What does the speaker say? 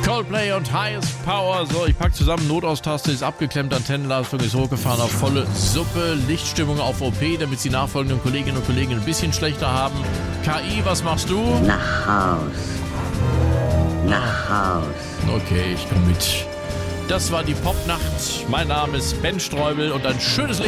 Coldplay und Highest Power. So, ich pack zusammen, Notaustaste ist abgeklemmt, Antennenleistung ist hochgefahren auf volle Suppe, Lichtstimmung auf OP, damit die nachfolgenden Kolleginnen und Kollegen ein bisschen schlechter haben. KI, was machst du? Nach Haus. Nach Haus. Okay, ich komm mit. Das war die Popnacht. Mein Name ist Ben Streubel und ein schönes Leben.